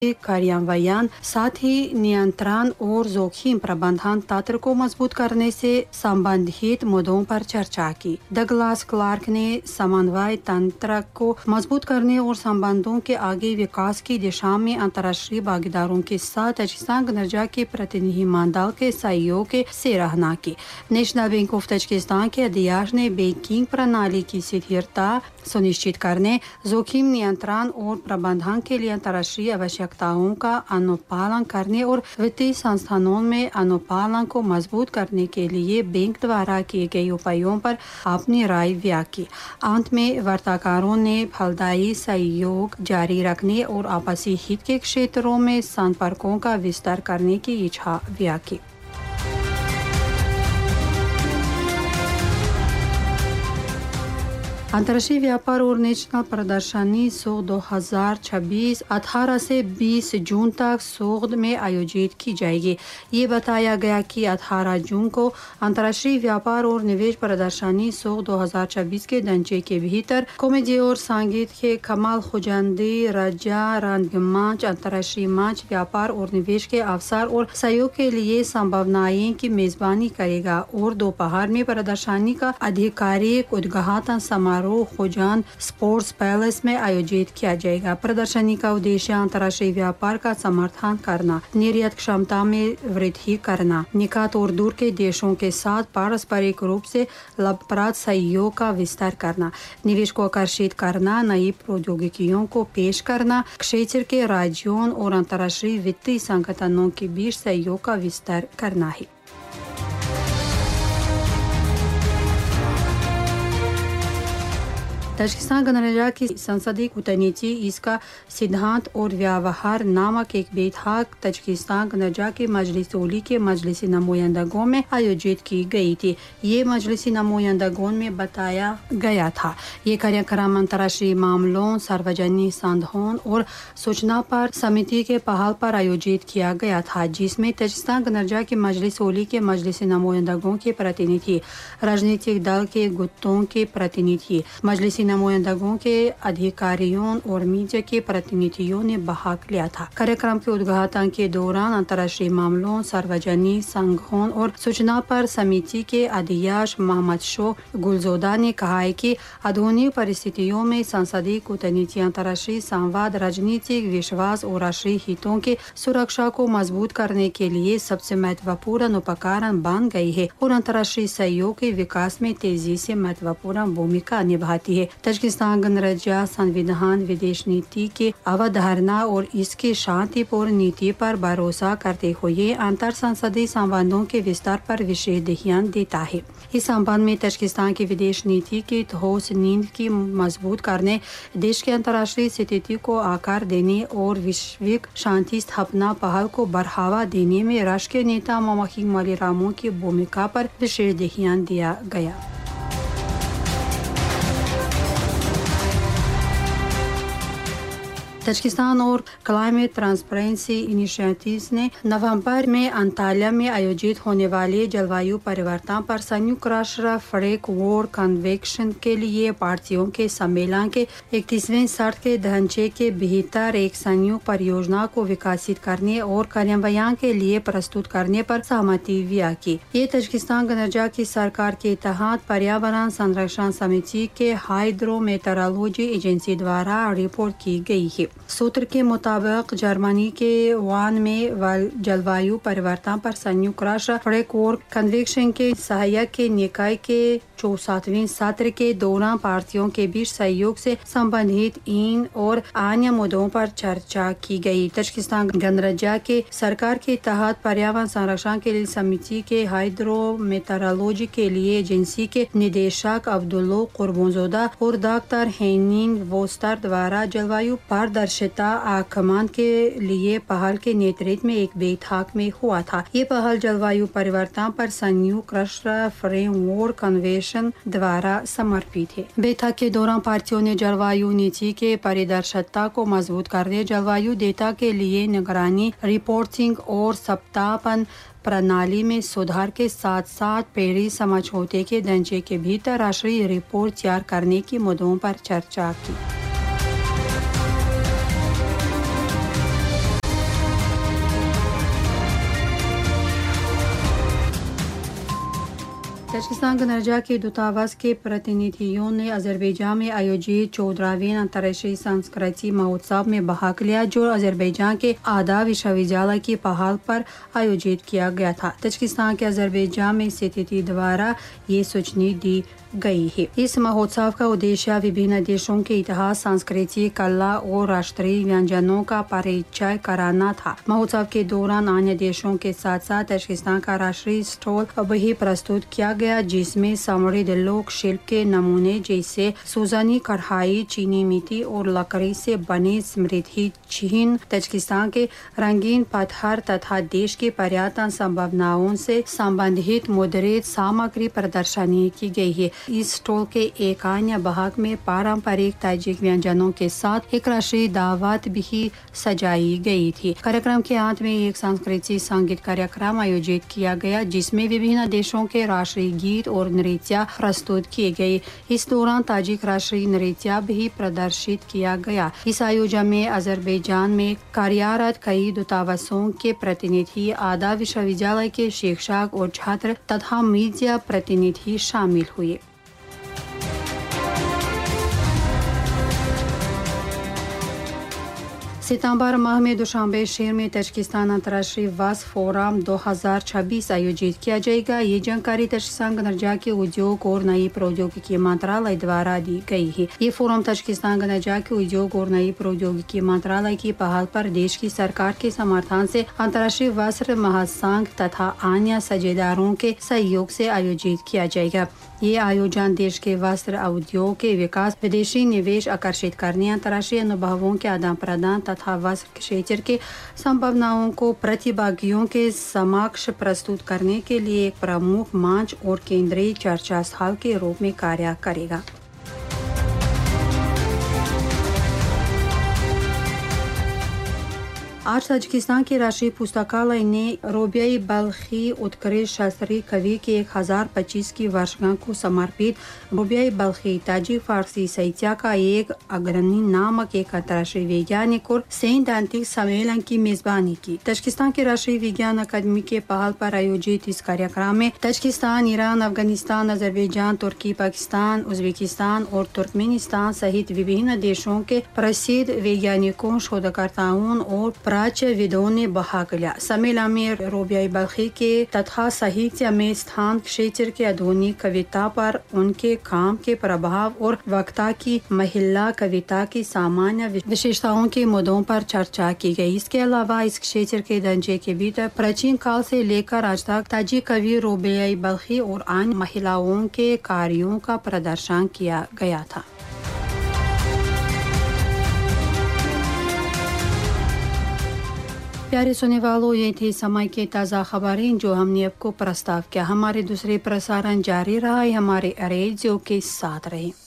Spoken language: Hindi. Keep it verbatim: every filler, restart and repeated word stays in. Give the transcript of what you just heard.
कार्यान्वयन, साथ ही नियंत्रण और जोखिम प्रबंधन तंत्र को मजबूत करने से संबंधित मुद्दों पर चर्चा की। डगलास क्लार्क ने समन्वय तंत्र को मजबूत करने और संबंधों के आगे विकास की दिशा में अंतर्राष्ट्रीय भागीदारों के साथ तजिकिस्तान गणराज्य के प्रतिनिधिमंडल के सहयोग की सराहना की। नेशनल बैंक ऑफ तजिकिस्तान के अध्यक्ष ने बैंकिंग प्रणाली की स्थिरता सुनिश्चित करने, जोखिम नियंत्रण और प्रबंधन के लिए अंतर्राष्ट्रीय आवश्यकताओं का अनुपालन करने और वित्तीय संस्थानों में अनुपालन को मजबूत करने के लिए बैंक द्वारा किए गए उपायों पर अपनी राय व्यक्त की। अंत में वार्ताकारों ने फलदायी सहयोग जारी रखने और आपसी हित के क्षेत्रों में संपर्कों का विस्तार करने की इच्छा व्यक्त की। अंतर्राष्ट्रीय व्यापार और नेशनल प्रदर्शनी सो दो हज़ार छब्बीस अठारह से बीस जून तक सोगद में आयोजित की जाएगी। ये बताया गया कि अठारह जून को अंतर्राष्ट्रीय व्यापार और निवेश प्रदर्शनी सो दो हज़ार छब्बीस के ढांचे के भीतर कॉमेडी और संगीत के कमाल खुजांदी राजा रंगमंच अंतर्राष्ट्रीय मंच व्यापार और निवेश के अवसर और सहयोग के लिए संभावनाएं की मेजबानी करेगा और दोपहर में प्रदर्शनी का आधिकारिक उद्घाटन समारोह खुजान स्पोर्ट्स पैलेस में आयोजित किया जाएगा। प्रदर्शनी का उद्देश्य अंतर्राष्ट्रीय व्यापार का समर्थन करना, निर्यात क्षमता में वृद्धि करना, निकट और दूर के देशों के साथ पारस्परिक रूप से लाभप्रद सहयोग का विस्तार करना, निवेश को आकर्षित करना, नई प्रौद्योगिकियों को पेश करना, क्षेत्र के राज्यों और अंतर्राष्ट्रीय वित्तीय संगठनों के बीच सहयोग का विस्तार करना है। तजिकिस्तान गणराज्य की संसदीय कूटनीति, इसका सिद्धांत और व्यवहार नामक एक बैठक तजिकिस्तान गणराज्य के मजलिस ओली के मजलिसी नुमाइंदगों में आयोजित की गई थी। ये मजलिसी नुमाइंदगों में बताया गया था। ये कार्यक्रम अंतर्राष्ट्रीय मामलों, सार्वजनिक संधान और सूचना पर समिति के पहल पर आयोजित किया गया था, जिसमें तजिकिस्तान गणराज्य के मजलिस ओली के मजलिसी नुमाइंदगों के प्रतिनिधि, राजनीतिक दल के गुटों के प्रतिनिधि, मजलिसी नुमाइंदगों के अधिकारियों और मीडिया के प्रतिनिधियों ने भाग लिया था। कार्यक्रम के उद्घाटन के दौरान अंतर्राष्ट्रीय मामलों, सार्वजनिक संगठन और सूचना पर समिति के अध्यक्ष मोहम्मद शो गुलजोदा ने कहा है कि आधुनिक परिस्थितियों में संसदीय कूटनीति अंतर्राष्ट्रीय संवाद, राजनीतिक विश्वास और राष्ट्रीय हितों की सुरक्षा को मजबूत करने के लिए सबसे महत्वपूर्ण उपकरण बन गई है और अंतर्राष्ट्रीय सहयोग के विकास में तेजी से महत्वपूर्ण भूमिका निभाती है। तजिकिस्तान गणराज्य संविधान, विदेश नीति की अवधारणा और इसकी शांतिपूर्ण नीति पर भरोसा करते हुए अंतर संसदीय संबंधों के विस्तार पर विशेष ध्यान देता है। इस संबंध में तजिकिस्तान की विदेश नीति की ठोस नींव की मजबूत करने, देश के अंतर्राष्ट्रीय स्थिति को आकार देने और वैश्विक शांति स्थापना पहल को बढ़ावा देने में राष्ट्रीय नेता मोहम्मद मलिरामो की भूमिका पर विशेष ध्यान दिया गया। तजिकिस्तान और क्लाइमेट ट्रांसपेरेंसी इनिशिएटिव्स ने नवंबर में अंताल्या में आयोजित होने वाले जलवायु परिवर्तन पर संयुक्त राष्ट्र फ्रेमवर्क कन्वेंशन के लिए पार्टियों के सम्मेलन के इकतीसवें सत्र के ढांचे के भीतर एक संयुक्त परियोजना को विकसित करने और कार्यान्वयन के लिए प्रस्तुत करने पर सहमति व्यक्त की। ये तजिकिस्तान गणराज्य की सरकार के तहत पर्यावरण संरक्षण समिति के हाइड्रोमेटेरोलॉजी एजेंसी द्वारा रिपोर्ट की गई है। सूत्र के मुताबिक जर्मनी के वान में जलवायु परिवर्तन पर संयुक्त राष्ट्र फ्रेमवर्क कन्वेंशन के सहायक के निकाय के चौसठवें सत्र के दौरान पार्टियों के बीच सहयोग से संबंधित इन और अन्य मुद्दों पर चर्चा की गई। तजिकिस्तान गणराज्य के सरकार के तहत पर्यावरण संरक्षण के लिए समिति के हाइड्रोमेटेरोलॉजी के लिए एजेंसी के निदेशक अब्दुल्ला कुर्बनजोदा और डॉक्टर हेनिंग वोस्टर द्वारा जलवायु पारदर्शिता आकलन के लिए पहल के नेतृत्व में एक बैठक में हुआ था। ये पहल जलवायु परिवर्तन पर संयुक्त राष्ट्र फ्रेमवर्क कन्वेंशन द्वारा समर्पित है। बैठक के दौरान पार्टियों ने जलवायु नीति के पारदर्शिता को मजबूत करने, जलवायु डेटा के लिए निगरानी, रिपोर्टिंग और सत्यापन प्रणाली में सुधार के साथ साथ पेरिस समझौते के ढांचे के भीतर राष्ट्रीय रिपोर्ट तैयार करने के मुद्दों पर चर्चा की। तजाकिस्तान गनरजा के दूतावास के प्रतिनिधियों ने अजरबैजान में आयोजित चौदहवें अंतर्राष्ट्रीय संस्कृति महोत्सव में भाग लिया, जो अजरबैजान के आदा विश्वविद्यालय की पहल पर आयोजित किया गया था। तजाकिस्तान के अजरबैजान में स्थिति द्वारा ये सूचना दी गई है। इस महोत्सव का उद्देश्य विभिन्न देशों के इतिहास, संस्कृति, कला और राष्ट्रीय व्यंजनों का परिचय कराना था। महोत्सव के दौरान अन्य देशों के साथ साथ तजाकिस्तान का राष्ट्रीय स्टॉल भी प्रस्तुत किया गया, जिसमें समृद्ध लोक शिल्प के नमूने जैसे सुजानी कढ़ाई, चीनी मिट्टी और लकड़ी से बने स्मृति चिन्ह, तजाकिस्तान के रंगीन पत्थर तथा देश की पर्यटन संभावनाओं से संबंधित मुद्रित सामग्री प्रदर्शनी की गई है। इस स्टॉल के एक अन्य भाग में पारंपरिक ताजिक व्यंजनों के साथ एक राष्ट्रीय दावत भी सजाई गई थी। कार्यक्रम के अंत में एक सांस्कृतिक संगीत कार्यक्रम आयोजित किया गया, जिसमें विभिन्न देशों के राष्ट्रीय गीत और नृत्य प्रस्तुत किए गए। इस दौरान ताजिक राष्ट्रीय नृत्य भी प्रदर्शित किया गया। इस आयोजन में अजरबैजान में कार्यरत कई दूतावासों के प्रतिनिधि, आदा विश्वविद्यालय के शिक्षक और छात्र तथा मीडिया प्रतिनिधि शामिल हुए। सितंबर माह में दुशांबे शहर में तजाकिस्तान अंतर्राष्ट्रीय वस्त्र फोरम दो हज़ार छब्बीस आयोजित किया जाएगा। ये जानकारी तजाकिस्तान गनरजा के उद्योग और नई प्रौद्योगिकी मंत्रालय द्वारा दी गई है। ये फोरम तजाकिस्तान गनरजा के उद्योग और नई प्रौद्योगिकी मंत्रालय की पहल पर देश की सरकार के समर्थन से अंतर्राष्ट्रीय वस्त्र महासंघ तथा अन्य साझेदारों के सहयोग से आयोजित किया जाएगा। ये आयोजन देश के वस्त्र उद्योग के विकास, विदेशी निवेश आकर्षित करने, अंतर्राष्ट्रीय अनुभवों के आदान प्रदान तथा वस्त्र क्षेत्र के संभावनाओं को प्रतिभागियों के समक्ष प्रस्तुत करने के लिए एक प्रमुख मंच और केंद्रीय चर्चा स्थल के रूप में कार्य करेगा। आज तजाकिस्तान के राष्ट्रीय पुस्तकालय ने रोबिया बल्खी उत्कृष्ट शास्त्रीय कवि के एक हजार पच्चीस की वर्षगांठ को समर्पित रोबिया बल्खी ताजिक फारसी साहित्य का एक अग्रणी नामक एक अंतर्राष्ट्रीय वैज्ञानिक और सैद्धांतिक सम्मेलन की मेजबानी की। तजाकिस्तान के राष्ट्रीय विज्ञान अकादमी के पहल पर आयोजित इस कार्यक्रम में तजाकिस्तान, ईरान, अफगानिस्तान, अजरबैजान, तुर्की, पाकिस्तान, उज्बेकिस्तान और तुर्कमेनिस्तान सहित विभिन्न देशों के प्रसिद्ध वैज्ञानिकों, शोधकर्ताओं और प्राच्यविदों ने भाग लिया। सम्मेलन में रोबिया बल्खी के तथा साहित्य में स्थान क्षेत्र के आधुनिक कविता पर उनके काम के प्रभाव और वक्ता की महिला कविता की सामान्य विशेषताओं के मुद्दों पर चर्चा की गई। इसके अलावा इस क्षेत्र के ढांचे के भीतर प्राचीन काल से लेकर आज तक ताजिक कवि रोबिया बल्खी और अन्य महिलाओं के कार्यों का प्रदर्शन किया गया था। प्यारे सुनने वालों, ये थी समय के ताज़ा खबरें जो हमने आपको प्रस्ताव किया। हमारे दूसरे प्रसारण जारी रहा है। हमारे रेडियो के साथ रहे।